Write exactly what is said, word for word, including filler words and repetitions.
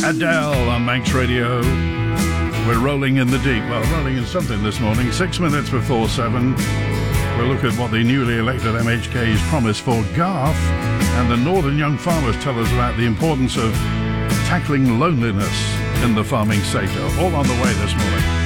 Adele on Manx Radio. We're rolling in the deep. Well, rolling in something this morning. Six minutes before seven. We'll look at what the newly elected M H K's promise for Garth, and the Northern Young Farmers tell us about the importance of tackling loneliness in the farming sector. All on the way this morning.